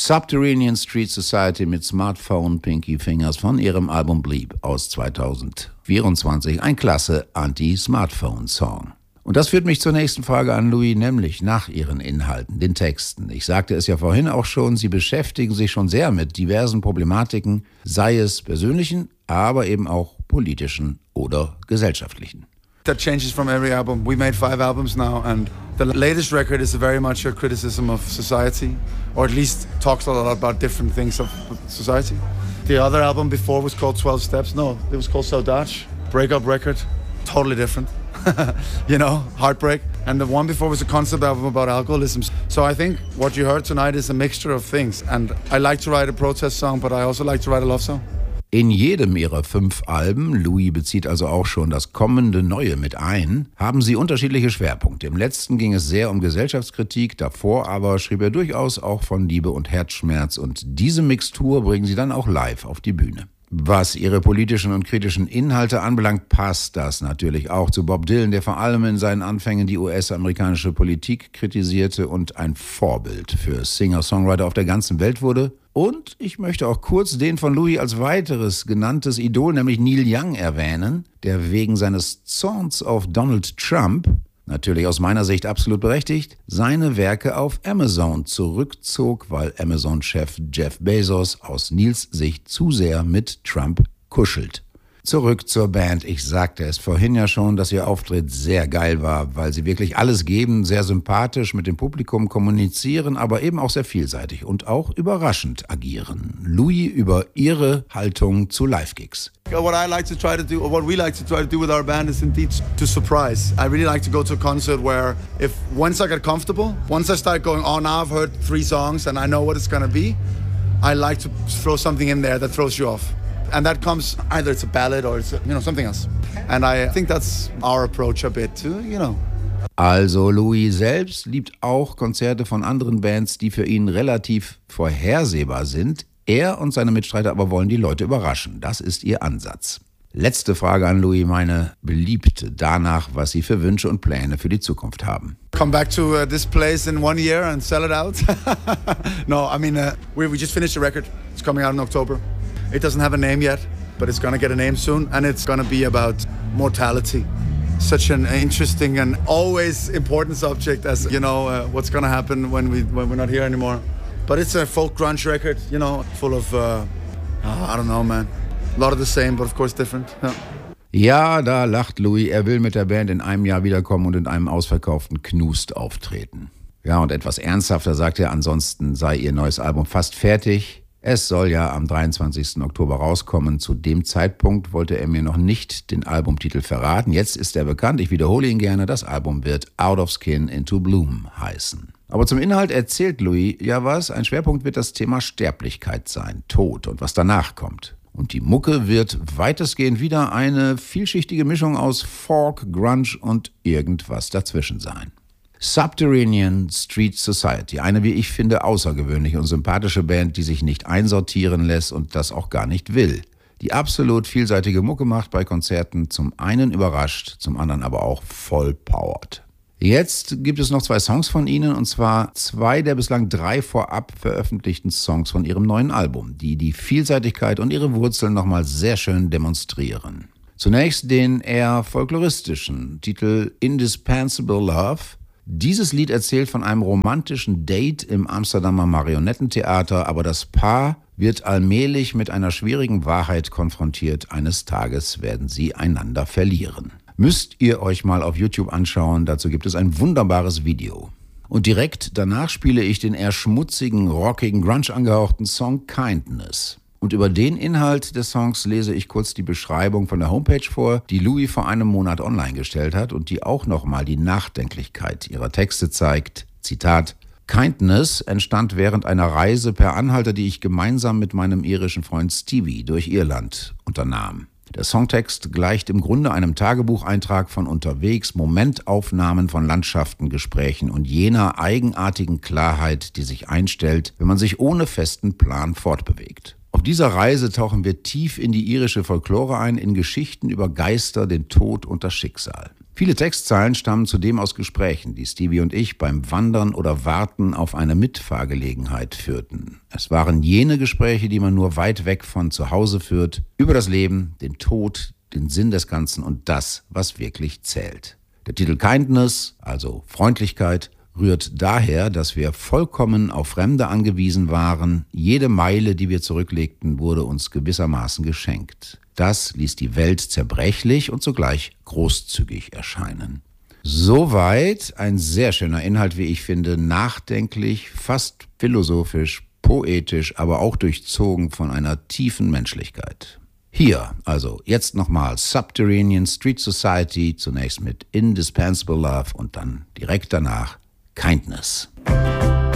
Subterranean Street Society mit Smartphone Pinky Fingers von ihrem Album Bleep aus 2024. Ein klasse Anti-Smartphone-Song. Und das führt mich zur nächsten Frage an Louis, nämlich nach ihren Inhalten, den Texten. Ich sagte es ja vorhin auch schon, sie beschäftigen sich schon sehr mit diversen Problematiken, sei es persönlichen, aber eben auch politischen oder gesellschaftlichen. That changes from every album. We made 5 albums now, and the latest record is very much a criticism of society, or at least talks a lot about different things of society. The other album before was called 12 Steps. No, it was called Saudade. Breakup record, totally different. You know, heartbreak. And the one before was a concept album about alcoholism. So I think what you heard tonight is a mixture of things. And I like to write a protest song, but I also like to write a love song. In jedem ihrer 5 Alben, Louis bezieht also auch schon das kommende Neue mit ein, haben sie unterschiedliche Schwerpunkte. Im letzten ging es sehr um Gesellschaftskritik, davor aber schrieb er durchaus auch von Liebe und Herzschmerz. Und diese Mixtur bringen sie dann auch live auf die Bühne. Was ihre politischen und kritischen Inhalte anbelangt, passt das natürlich auch zu Bob Dylan, der vor allem in seinen Anfängen die US-amerikanische Politik kritisierte und ein Vorbild für Singer-Songwriter auf der ganzen Welt wurde. Und ich möchte auch kurz den von Louis als weiteres genanntes Idol, nämlich Neil Young, erwähnen, der wegen seines Zorns auf Donald Trump, natürlich aus meiner Sicht absolut berechtigt, seine Werke auf Amazon zurückzog, weil Amazon-Chef Jeff Bezos aus Neils Sicht zu sehr mit Trump kuschelt. Zurück zur Band. Ich sagte es vorhin ja schon, dass ihr Auftritt sehr geil war, weil sie wirklich alles geben, sehr sympathisch mit dem Publikum kommunizieren, aber eben auch sehr vielseitig und auch überraschend agieren. Louis über ihre Haltung zu Live-Gigs. What I like to try to do, or what we like to try to do with our band is indeed to surprise. I really like to go to a concert where once I get comfortable, once I start going, oh, now I've heard 3 songs and I know what it's gonna be, I like to throw something in there that throws you off. And that comes, either it's a ballad or it's, something else. And I think that's our approach a bit too, Also Louis selbst liebt auch Konzerte von anderen Bands, die für ihn relativ vorhersehbar sind. Er und seine Mitstreiter aber wollen die Leute überraschen. Das ist ihr Ansatz. Letzte Frage an Louis, meine Beliebte, danach, was Sie für Wünsche und Pläne für die Zukunft haben. Come back to this place in 1 year and sell it out? No, I mean, we just finished a record. It's coming out in October. It doesn't have a name yet, but it's gonna get a name soon, and it's gonna be about mortality. Such an interesting and always important subject, as what's gonna happen when we're not here anymore. But it's a folk grunge record, full of I don't know, man. A lot of the same, but of course different. Yeah. Ja, da lacht Louis. Er will mit der Band in einem Jahr wiederkommen und in einem ausverkauften Knust auftreten. Ja, und etwas ernsthafter sagt er, ansonsten sei ihr neues Album fast fertig. Es soll ja am 23. Oktober rauskommen. Zu dem Zeitpunkt wollte er mir noch nicht den Albumtitel verraten. Jetzt ist er bekannt. Ich wiederhole ihn gerne. Das Album wird Out of Skin into Bloom heißen. Aber zum Inhalt erzählt Louis ja was. Ein Schwerpunkt wird das Thema Sterblichkeit sein, Tod und was danach kommt. Und die Mucke wird weitestgehend wieder eine vielschichtige Mischung aus Folk, Grunge und irgendwas dazwischen sein. Subterranean Street Society, eine, wie ich finde, außergewöhnliche und sympathische Band, die sich nicht einsortieren lässt und das auch gar nicht will. Die absolut vielseitige Mucke macht, bei Konzerten zum einen überrascht, zum anderen aber auch vollpowert. Jetzt gibt es noch 2 Songs von ihnen, und zwar 2 der bislang 3 vorab veröffentlichten Songs von ihrem neuen Album, die die Vielseitigkeit und ihre Wurzeln nochmal sehr schön demonstrieren. Zunächst den eher folkloristischen Titel Indispensable Love. Dieses Lied erzählt von einem romantischen Date im Amsterdamer Marionettentheater, aber das Paar wird allmählich mit einer schwierigen Wahrheit konfrontiert. Eines Tages werden sie einander verlieren. Müsst ihr euch mal auf YouTube anschauen, dazu gibt es ein wunderbares Video. Und direkt danach spiele ich den eher schmutzigen, rockigen, grunge angehauchten Song Kindness. Und über den Inhalt des Songs lese ich kurz die Beschreibung von der Homepage vor, die Louis vor einem Monat online gestellt hat und die auch nochmal die Nachdenklichkeit ihrer Texte zeigt. Zitat: Kindness entstand während einer Reise per Anhalter, die ich gemeinsam mit meinem irischen Freund Stevie durch Irland unternahm. Der Songtext gleicht im Grunde einem Tagebucheintrag von unterwegs, Momentaufnahmen von Landschaften, Gesprächen und jener eigenartigen Klarheit, die sich einstellt, wenn man sich ohne festen Plan fortbewegt. Auf dieser Reise tauchen wir tief in die irische Folklore ein, in Geschichten über Geister, den Tod und das Schicksal. Viele Textzeilen stammen zudem aus Gesprächen, die Stevie und ich beim Wandern oder Warten auf eine Mitfahrgelegenheit führten. Es waren jene Gespräche, die man nur weit weg von zu Hause führt, über das Leben, den Tod, den Sinn des Ganzen und das, was wirklich zählt. Der Titel Kindness, also Freundlichkeit, rührt daher, dass wir vollkommen auf Fremde angewiesen waren. Jede Meile, die wir zurücklegten, wurde uns gewissermaßen geschenkt. Das ließ die Welt zerbrechlich und zugleich großzügig erscheinen. Soweit ein sehr schöner Inhalt, wie ich finde, nachdenklich, fast philosophisch, poetisch, aber auch durchzogen von einer tiefen Menschlichkeit. Hier, also jetzt nochmal Subterranean Street Society, zunächst mit Indispensable Love und dann direkt danach Kindness.